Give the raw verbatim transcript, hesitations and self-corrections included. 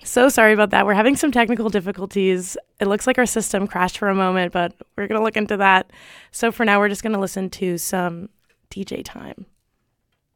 So sorry about that. We're having some technical difficulties. It looks like our system crashed for a moment, but we're going to look into that. So for now, we're just going to listen to some D J time.